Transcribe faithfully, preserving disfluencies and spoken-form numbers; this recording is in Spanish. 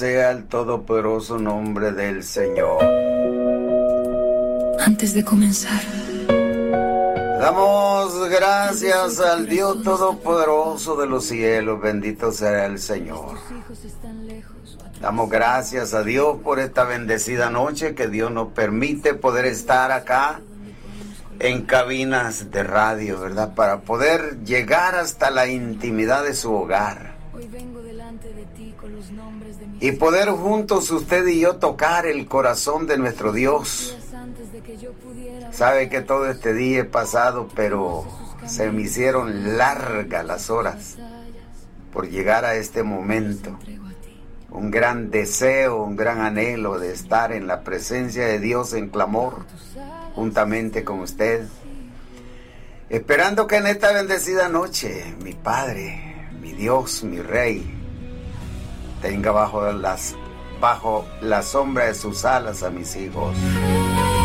Sea el todopoderoso nombre del Señor. Antes de comenzar, damos gracias al Dios todopoderoso de los cielos. Bendito sea el Señor. Damos gracias a Dios por esta bendecida noche que Dios nos permite poder estar acá en cabinas de radio, ¿verdad? Para poder llegar hasta la intimidad de su hogar. Y poder juntos usted y yo tocar el corazón de nuestro Dios. Sabe que todo este día he pasado, pero se me hicieron largas las horas por llegar a este momento. Un gran deseo, un gran anhelo de estar en la presencia de Dios en clamor, juntamente con usted. Esperando que en esta bendecida noche, mi Padre, mi Dios, mi Rey, tenga bajo las, bajo la sombra de sus alas a mis hijos.